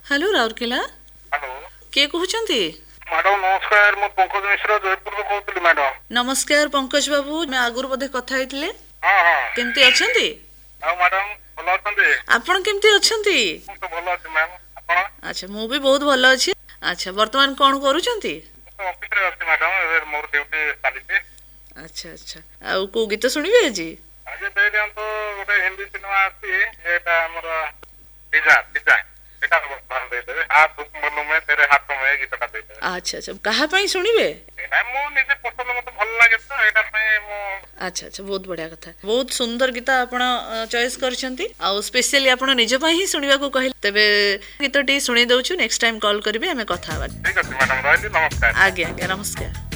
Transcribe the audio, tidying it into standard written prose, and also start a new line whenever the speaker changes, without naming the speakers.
Hello Rourkela
hello
किए कहते?
Madam नमस्कार मु पंकज मिश्र जयपुर को कहतली मैडम।
नमस्कार पंकज बाबू मैं आगुर बोधे कथा होइतिले
हां हां
केमती अछंती?
आ मैडम भलो अछंती?
आपण केमती अछंती?
मु तो भलो अछि मैम। आपण?
अच्छा मु भी बहुत भलो अछि। अच्छा वर्तमान कोन करूचंती?
ऑफिस रे अछि मैडम ए मोर ड्यूटी चालिछि।
अच्छा अच्छा आ को गीत सुनिबे जी?
आज देरियन तो गोटे हिंदी सिनेमा अछि एटा हमर पिज्जा पिज्जा एटा बार दे देबे आ दुख मनु में तेरे हाथों में गीतटा दे देबे।
अच्छा अच्छा कहा पई सुनिबे?
एटा मु निजे पसंद मते भल लागे तो एटा पई मु।
अच्छा अच्छा बहुत बढ़िया कथा बहुत सुंदर गीत आपण चॉइस करछंती आ स्पेशली आपण निज पई ही सुनिबा को कहले तबे गीतटी सुनि दउछु नेक्स्ट टाइम कॉल करबे हमें कथा हबा।
ठीक अछि मैडम रहली नमस्कार।
आगे आगे नमस्कार।